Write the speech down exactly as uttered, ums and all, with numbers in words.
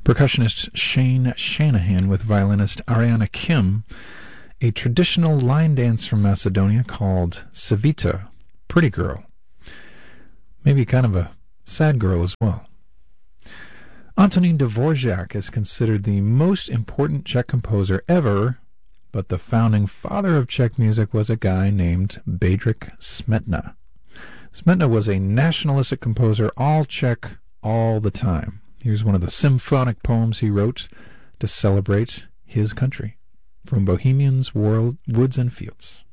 percussionist Shane Shanahan with violinist Ariana Kim, a traditional line dance from Macedonia called Savita, Pretty Girl. Maybe kind of a sad girl as well. Antonín Dvořák is considered the most important Czech composer ever, but the founding father of Czech music was a guy named Bedřich Smetana. Smetana was a nationalistic composer, all Czech, all the time. Here's one of the symphonic poems he wrote to celebrate his country, from Bohemian's World, Woods and Fields.